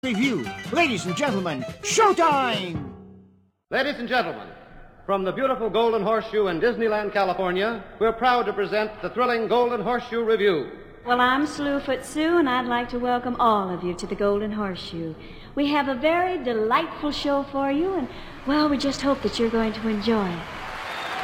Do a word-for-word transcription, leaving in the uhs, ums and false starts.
Review. Ladies and gentlemen, showtime! Ladies and gentlemen, from the beautiful Golden Horseshoe in Disneyland, California, we're proud to present the thrilling Golden Horseshoe Review. Well, I'm Slewfoot Sue, and I'd like to welcome all of you to the Golden Horseshoe. We have a very delightful show for you, and, well, we just hope that you're going to enjoy it.